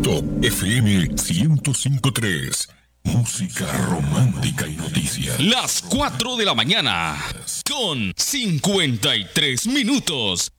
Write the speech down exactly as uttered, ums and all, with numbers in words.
Top F M ciento cinco punto tres. Música romántica y noticias. Las cuatro de la mañana con cincuenta y tres minutos.